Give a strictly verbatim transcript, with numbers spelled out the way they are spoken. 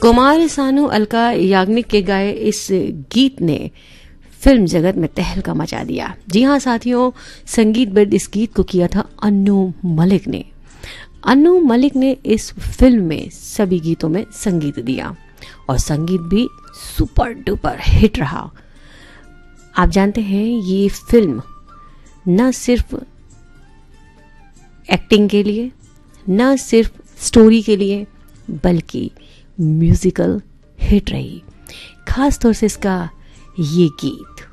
कुमार सानू, अलका याग्निक के गाए इस गीत ने फिल्म जगत में तहलका मचा दिया। जी हाँ साथियों, संगीतबद्ध इस गीत को किया था अन्नू मलिक ने। अन्नू मलिक ने इस फिल्म में सभी गीतों में संगीत दिया और संगीत भी सुपर डुपर हिट रहा। आप जानते हैं ये फिल्म न सिर्फ एक्टिंग के लिए, न सिर्फ स्टोरी के लिए, बल्कि म्यूजिकल हिट रही, खास तौर से इसका ये गीत।